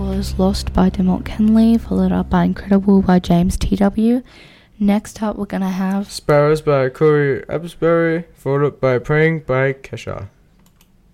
was Lost by Demont Kenley, followed up by Incredible by James T.W. Next up, we're going to have Sparrows by Corey Absbury, followed up by Praying by Kesha.